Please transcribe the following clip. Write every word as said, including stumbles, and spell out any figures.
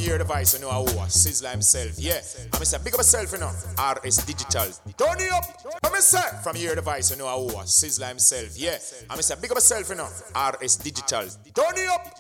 your device, you know who Sizzla himself, yeah. I'm say big up yourself, you know. R S Digital. Turn it up. I'm say from your device, you know who Sizzla himself, yeah. I'm say big up yourself, you know. R S Digital. Turn it up.